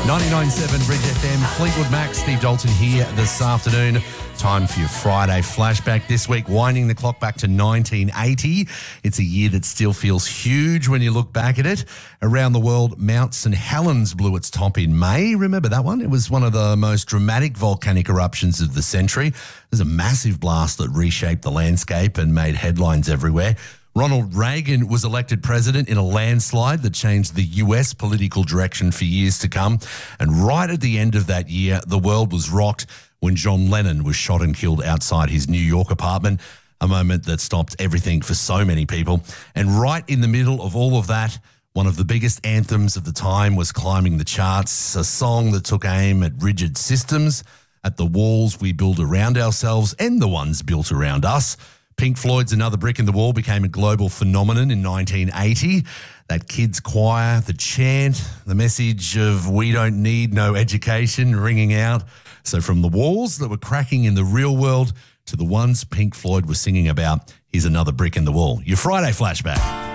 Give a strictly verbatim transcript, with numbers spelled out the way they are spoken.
ninety-nine point seven Bridge F M, Fleetwood Mac, Steve Dalton here this afternoon. Time for your Friday flashback this week, winding the clock back to nineteen eighty. It's a year that still feels huge when you look back at it. Around the world, Mount Saint Helens blew its top in May. Remember that one? It was one of the most dramatic volcanic eruptions of the century. It was a massive blast that reshaped the landscape and made headlines everywhere. Ronald Reagan was elected president in a landslide that changed the U S political direction for years to come. And right at the end of that year, the world was rocked when John Lennon was shot and killed outside his New York apartment, a moment that stopped everything for so many people. And right in the middle of all of that, one of the biggest anthems of the time was climbing the charts, a song that took aim at rigid systems, at the walls we build around ourselves and the ones built around us. Pink Floyd's Another Brick in the Wall became a global phenomenon in nineteen eighty. That kids' choir, the chant, the message of we don't need no education ringing out. So from the walls that were cracking in the real world to the ones Pink Floyd was singing about, here's Another Brick in the Wall. Your Friday flashback.